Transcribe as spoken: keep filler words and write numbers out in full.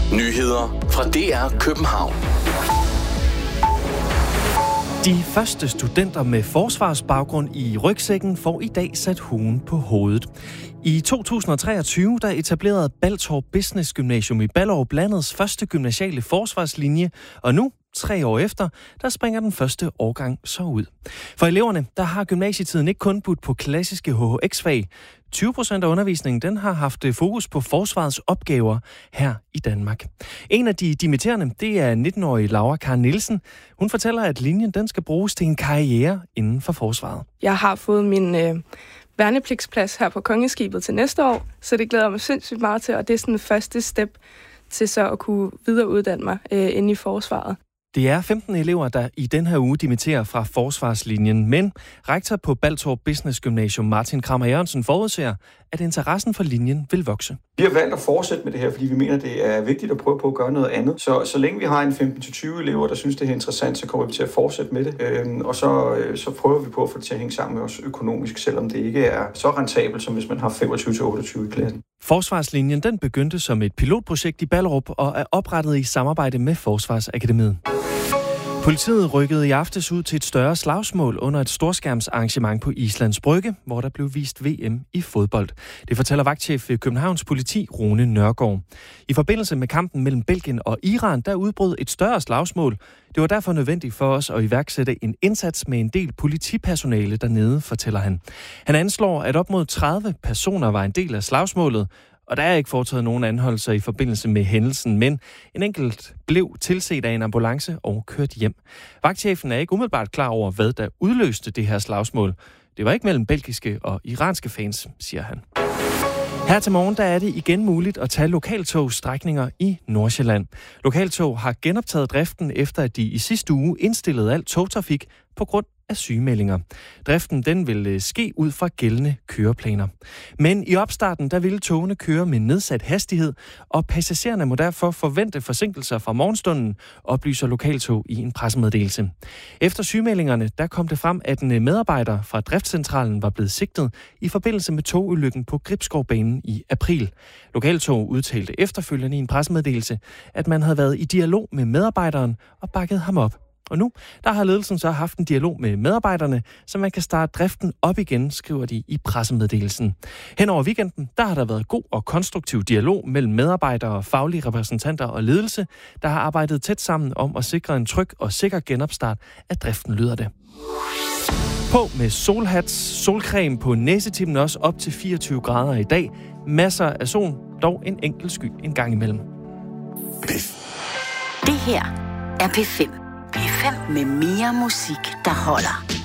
Nyheder fra D R København. De første studenter med forsvarsbaggrund i rygsækken får i dag sat huen på hovedet. I to tusind og treogtyve der etablerede Balletorp Business Gymnasium i Ballerup landets første gymnasiale forsvarslinje, og nu, tre år efter, der springer den første årgang så ud. For eleverne, der har gymnasietiden ikke kun budt på klassiske H H X-fag. tyve procent af undervisningen den har haft fokus på forsvarets opgaver her i Danmark. En af de dimitterende, det er nitten-årige Laura Karen Nielsen. Hun fortæller, at linjen den skal bruges til en karriere inden for forsvaret. Jeg har fået min øh, værnepligtsplads her på Kongeskibet til næste år, så det glæder mig sindssygt meget til, og det er sådan den første step til så at kunne videreuddanne mig øh, inde i forsvaret. Det er femten elever, der i den her uge dimitterer fra forsvarslinjen, men rektor på Balletorp Business Gymnasium Martin Krammer Jørgensen forudser, at interessen for linjen vil vokse. Vi har valgt at fortsætte med det her, fordi vi mener, det er vigtigt at prøve på at gøre noget andet. Så, så længe vi har en femten til tyve elever, der synes, det er interessant, så kommer vi til at fortsætte med det. Øhm, og så, øh, så prøver vi på at få det til at hænge sammen med os økonomisk, selvom det ikke er så rentabelt, som hvis man har femogtyve til otteogtyve i klassen. Forsvarslinjen den begyndte som et pilotprojekt i Ballerup og er oprettet i samarbejde med Forsvarsakademiet. Politiet rykkede i aftes ud til et større slagsmål under et storskærmsarrangement på Islands Brygge, hvor der blev vist V M i fodbold. Det fortæller vagtchef ved Københavns Politi, Rune Nørgaard. I forbindelse med kampen mellem Belgien og Iran, der udbrød et større slagsmål. Det var derfor nødvendigt for os at iværksætte en indsats med en del politipersonale dernede, fortæller han. Han anslår, at op mod tredive personer var en del af slagsmålet, og der er ikke foretaget nogen anholdelser i forbindelse med hændelsen, men en enkelt blev tilset af en ambulance og kørt hjem. Vagtchefen er ikke umiddelbart klar over, hvad der udløste det her slagsmål. Det var ikke mellem belgiske og iranske fans, siger han. Her til morgen der er det igen muligt at tage lokaltogsstrækninger i Nordsjælland. Lokaltog har genoptaget driften, efter at de i sidste uge indstillede al togtrafik på grund af sygemeldinger. Driften den vil ske ud fra gældende køreplaner. Men i opstarten der ville togene køre med nedsat hastighed, og passagererne må derfor forvente forsinkelser fra morgenstunden, oplyser Lokaltog i en pressemeddelelse. Efter sygemeldingerne der kom det frem, at en medarbejder fra driftscentralen var blevet sigtet i forbindelse med togulykken på Gribskovbanen i april. Lokaltog udtalte efterfølgende i en pressemeddelelse, at man havde været i dialog med medarbejderen og bakket ham op. Og nu, der har ledelsen så haft en dialog med medarbejderne, så man kan starte driften op igen, skriver de i pressemeddelelsen. Hen over weekenden, der har der været god og konstruktiv dialog mellem medarbejdere, faglige repræsentanter og ledelse, der har arbejdet tæt sammen om at sikre en tryg og sikker genopstart af driften, lyder det. På med solhats, solcreme på næsetippen også op til fireogtyve grader i dag. Masser af sol, dog en enkelt sky en gang imellem. Det her er P fem. P fem med mere musik, der holder.